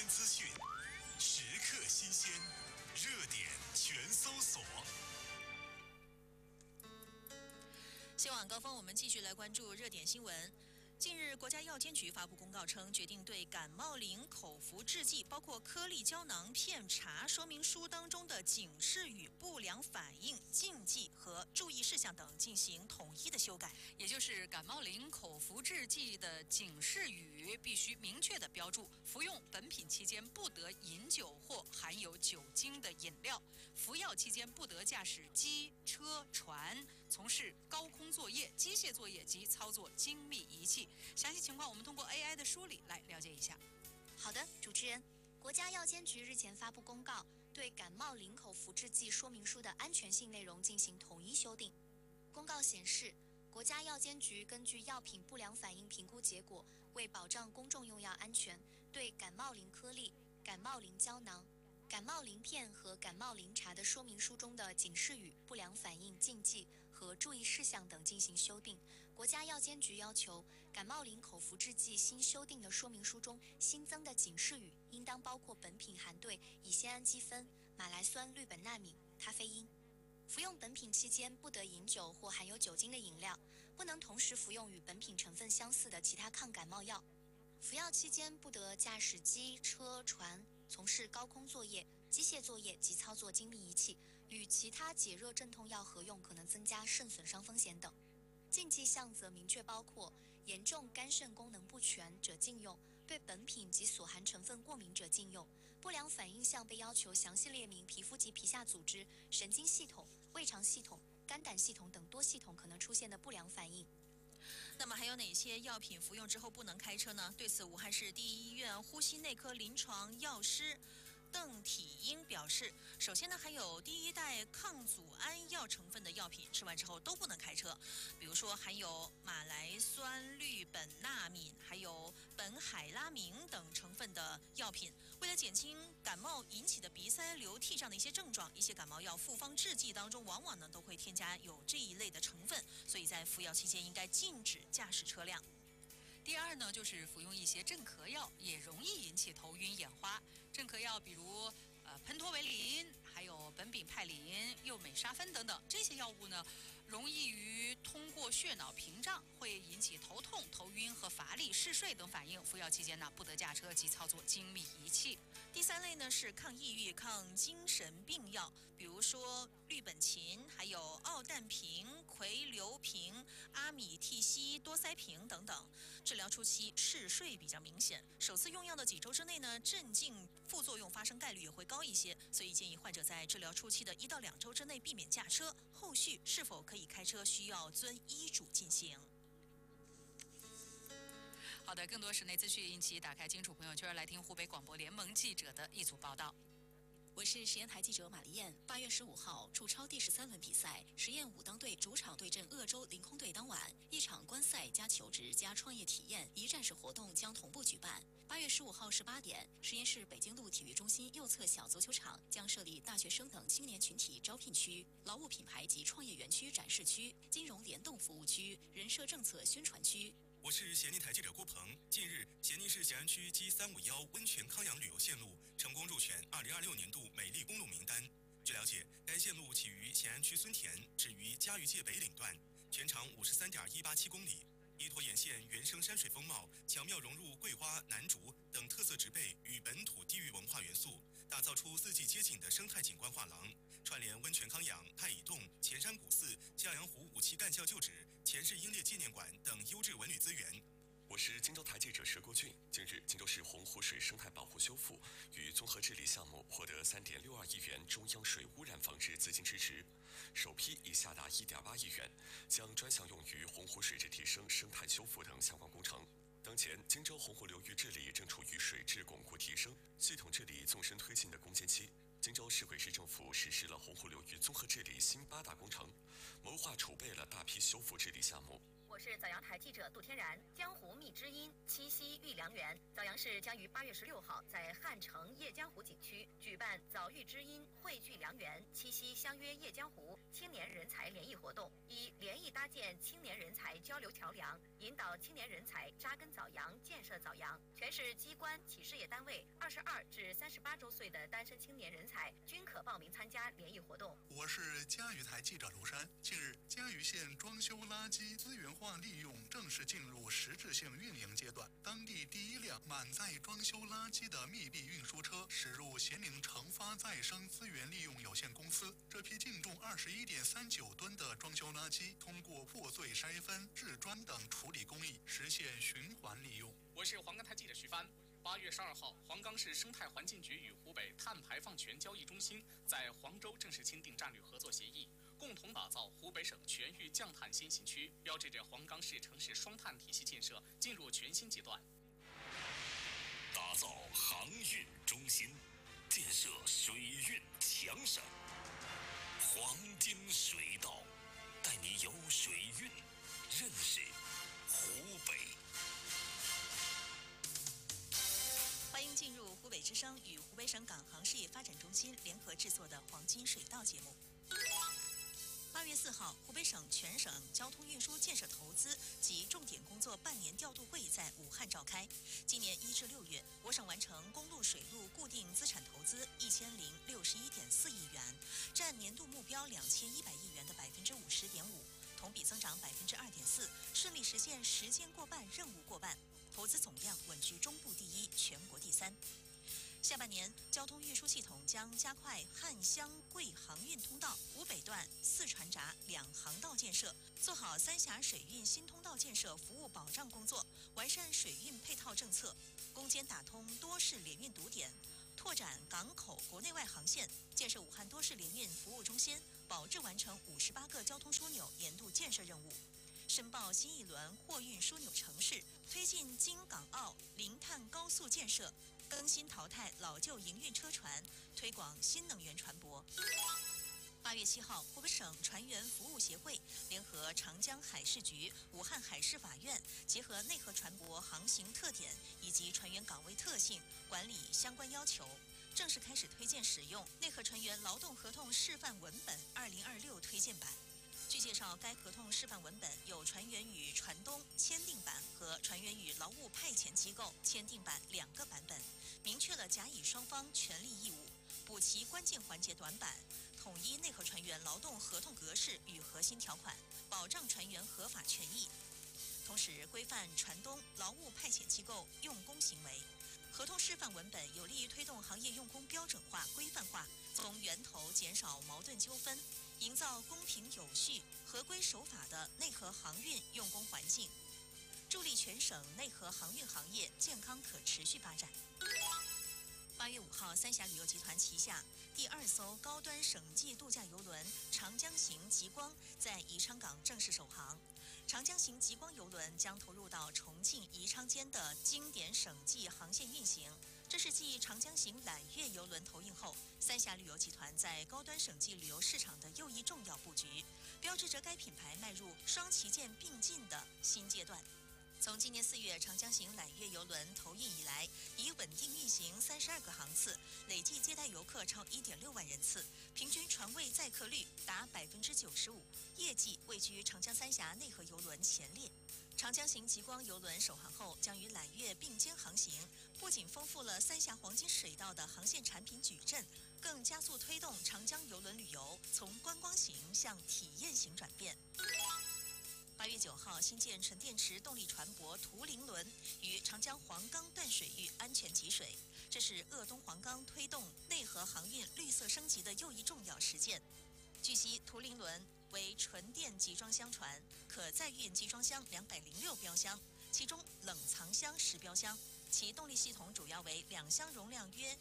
资讯，时刻新鲜，热点全搜索。 新晚高峰，我们继续来关注热点新闻。近日，国家药监局发布公告称，决定对感冒灵口服制剂，包括颗粒胶囊、片茶说明书当中的警示语、不良反应、禁忌和注意事项等进行统一的修改。 也就是感冒灵口服制剂的警示语必须明确的标注：服用本品期间不得饮酒或含有酒精的饮料；服药期间不得驾驶机、车、船，从事高空作业、机械作业及操作精密仪器。详细情况我们通过 AI 的梳理来了解一下。 好的，主持人，国家药监局日前发布公告，对感冒灵口服制剂说明书的安全性内容进行统一修订。公告显示，国家药监局根据药品不良反应评估结果，为保障公众用药安全，对感冒灵颗粒、感冒灵胶囊、感冒灵片和感冒灵茶的说明书中的警示语、不良反应、禁忌和注意事项等进行修订。国家药监局要求，感冒灵口服制剂新修订的说明书中新增的警示语，应当包括本品含对乙酰氨基酚、马来酸氯苯那敏、咖啡因。服用本品期间不得饮酒或含有酒精的饮料，不能同时服用与本品成分相似的其他抗感冒药。服药期间不得驾驶机、车、船，从事高空作业、机械作业及操作精密仪器，与其他解热镇痛药合用可能增加肾损伤风险等。禁忌项则明确包括严重肝肾功能不全者禁用，对本品及所含成分过敏者禁用。不良反应项被要求详细列明皮肤及皮下组织、神经系统、胃肠系统、肝胆系统等多系统可能出现的不良反应。 那么还有哪些药品服用之后不能开车呢？对此，武汉市第一医院呼吸内科临床药师邓体英表示，首先呢，还有第一代抗组胺药成分的药品，吃完之后都不能开车。比如说含有马来酸氯苯那敏，还有苯海拉明等成分的药品，为了减轻感冒引起的鼻塞、流涕这样的一些症状，一些感冒药复方制剂当中往往呢都会添加有这一类的成分，所以在服药期间应该禁止驾驶车辆。 第二呢，就是服用一些镇咳药，也容易引起头晕眼花。镇咳药比如喷托维林，还有苯丙派林、右美沙芬等等，这些药物呢，容易于通过血脑屏障，会引起头痛、头晕和乏力、嗜睡等反应。服药期间呢，不得驾车及操作精密仪器。 第三类呢是抗抑郁、抗精神病药，比如说氯苯嗪，还有奥氮平、葵硫平、阿米替西多塞平等等。治疗初期嗜睡比较明显，首次用药的几周之内呢，镇静副作用发生概率也会高一些，所以建议患者在治疗初期的1到2周之内避免驾车，后续是否可以开车需要遵医嘱进行。 好的，更多室内资讯，一起打开金楚朋友圈来听湖北广播联盟记者的一组报道。 我是实验台记者玛丽燕。8月15号，楚超第13轮比赛，实验武当队主场对阵鄂州凌空队。当晚，一场观赛加求职加创业体验一站式活动将同步举办。8月15号18点，实验室北京路体育中心右侧小足球场将设立大学生等青年群体招聘区、劳务品牌及创业园区展示区、金融联动服务区、人社政策宣传区。 我是咸宁台记者郭鹏。近日，咸宁市咸安区 G351温泉康养旅游线路成功入选2026年度美丽公路名单。据了解，该线路起于咸安区孙田，止于嘉峪界北岭段，全长53.187公里。依托沿线原生山水风貌，巧妙融入桂花、楠竹等特色植被与本土地域文化元素，打造出四季接近的生态景观画廊，串联温泉康养、太乙洞、前山古寺、骄阳湖5期干校旧址、前世英烈纪念馆等优质文旅资源。 我是荆州台记者佘国俊。近日，荆州市洪湖水生态保护修复与综合治理项目获得3.62亿元中央水污染防治资金支持，首批已下达1.8亿元，将专项用于洪湖水质提升、生态修复等相关工程。当前，荆州洪湖流域治理正处于水质巩固提升、系统治理纵深推进的攻坚期。荆州市委市政府实施了洪湖流域综合治理新8大工程，谋划储备了大批修复治理项目。 我我是早阳台记者杜天然。江湖觅知音，七夕遇良缘。早阳市将于8月16号在汉城夜江湖景区举办早遇知音、汇聚良缘、七夕相约夜江湖青年人才联谊活动，以联谊搭建青年人才交流桥梁，引导青年人才扎根早阳、建设早阳。全市机关企事业单位22至38周岁的单身青年人才均可报名参加联谊活动。 我是嘉鱼台记者卢山。近日，嘉鱼县装修垃圾资源化利用正式进入实质性运营阶段。当地第一辆满载装修垃圾的密闭运输车驶入咸宁成发再生资源利用有限公司。这批净重21.39吨的装修垃圾，通过破碎筛分、制砖等处理工艺，实现循环利用。 我是黄冈台记者徐帆。8月12号，黄冈市生态环境局与湖北碳排放权交易中心在黄州正式签订战略合作协议，共同打造湖北省全域降碳先行区，标志着黄冈市城市双碳体系建设进入全新阶段。 打造航运中心，建设水运强省。黄金水道，带你游水运，认识湖北。 欢迎进入湖北之声与湖北省港航事业发展中心联合制作的黄金水道节目。8月4号，湖北省全省交通运输建设投资及重点工作半年调度会在武汉召开。今年1至6月，我省完成公路、水路固定资产投资1061.4亿元，占年度目标2100亿元的50.5%，同比增长2.4%，顺利实现时间过半、任务过半。投资总量稳居中部第一，全国第3。下半年，交通运输系统将加快汉湘桂航运通道、湖北段4船闸2航道建设，做好三峡水运新通道建设服务保障工作，完善水运配套政策，攻坚打通多市联运堵点，拓展港口国内外航线，建设武汉多市联运服务中心，保质完成58个交通枢纽年度建设任务。申报新一轮货运枢纽城市，推进京港澳零碳高速建设，更新淘汰老旧营运车船，推广新能源船舶。8月7号，湖北省船员服务协会联合长江海事局、武汉海事法院，结合内河船舶航行特点以及船员岗位特性，管理相关要求，正式开始推荐使用内河船员劳动合同示范文本2026推荐版。据介绍，该合同示范文本有船员与船东签订版和船员与劳务派遣机构签订版2个版本，明确了甲乙双方权利义务，补齐关键环节短板，统一内河船员劳动合同格式与核心条款，保障船员合法权益，同时规范船东、劳务派遣机构用工行为。合同示范文本有利于推动行业用工标准化、规范化，从源头减少矛盾纠纷，营造公平有序、合规守法的内河航运用工环境，助力全省内河航运行业健康可持续发展。8月5号，三峡旅游集团旗下第2艘高端省际度假游轮长江行极光在宜昌港正式首航。长江行极光游轮将投入到重庆、宜昌间的经典省际航线运行。这是继长江行揽月游轮投运后，三峡旅游集团在高端省际旅游市场的又一重要布局，标志着该品牌迈入双旗舰并进的新阶段。从今年4月长江行揽月游轮投运以来，已稳定运行32个航次，累计接待游客超1.6万人次，平均船位载客率达95%，业绩位居长江三峡内河游轮前列。长江行极光游轮首航后将与揽月并肩航行，不仅丰富了三峡黄金水道的航线产品矩阵，更加速推动长江游轮旅游从观光型向体验型转变。8月9号，新建纯电池动力船舶图灵轮于长江黄冈断水域安全集水，这是鄂东黄冈推动内河航运绿色升级的又一重要实践。据悉，图灵轮为纯电集装箱船，可载运集装箱206标箱，其中冷藏箱10标箱。其动力系统主要为2箱容量约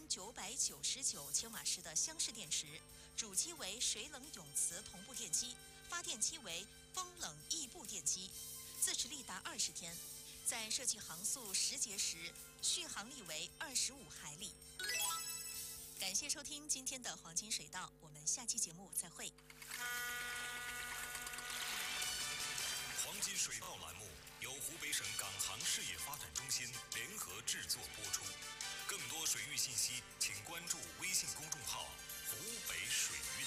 1999千瓦时的箱式电池，主机为水冷永磁同步电机，发电机为风冷异步电机，自持力达20天。在设计航速10节时，续航力为25海里。感谢收听今天的黄金水道，我们下期节目再会。 黄金水道栏目由湖北省港航事业发展中心联合制作播出。更多水域信息，请关注微信公众号“湖北水运”。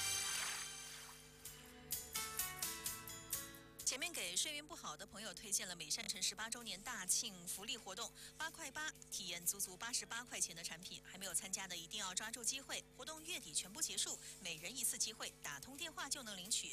前面给睡眠不好的朋友推荐了美善城18周年大庆福利活动，8块8体验足足88块钱的产品，还没有参加的一定要抓住机会，活动月底全部结束，每人一次机会，打通电话就能领取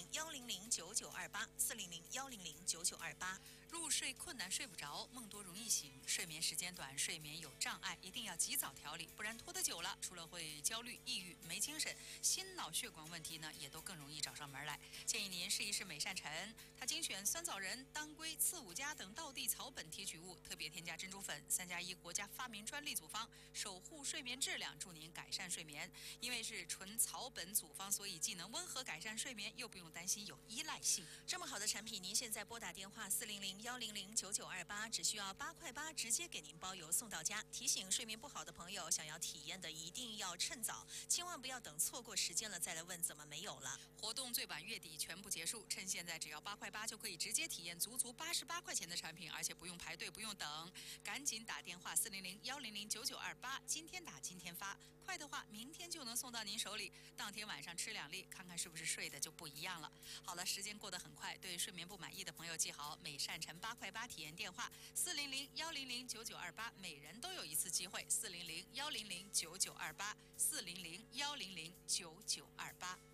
400-100-9928，400-100-9928。 入睡困难睡不着，梦多容易醒，睡眠时间短，睡眠有障碍，一定要及早调理，不然拖得久了，除了会焦虑、抑郁、没精神，心脑血管问题呢也都更容易找上门来。建议您试一试美善城，它精选酸枣仁、当归、刺五加等道地草本提取物，特别添加珍珠粉，3+1国家发明专利组方，守护睡眠质量，助您改善睡眠。因为是纯草本组方，所以既能温和改善睡眠，又不用担心有依赖性。 这么好的产品，您现在拨打电话400-100-9928，只需要8块8，直接给您包邮送到家。提醒睡眠不好的朋友，想要体验的一定要趁早，千万不要等错过时间了再来问怎么没有了。 活动最晚月底全部结束，趁现在只要8块8就可以直接体验足足88块钱的产品，而且不用排队，不用等，赶紧打电话400-100-9928，今天打今天发，快的话明天就能送到您手里，当天晚上吃2粒，看看是不是睡的就不一样了。好了，时间过得很快，对睡眠不满意的朋友记好美善城8块8体验电话400-100-9928，每人都有一次机会，400-100-9928，400-100-9928。